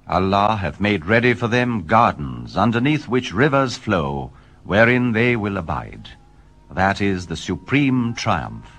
Allah hath made ready for them gardens, underneath which rivers flow, wherein they will abide. That is the supreme triumph.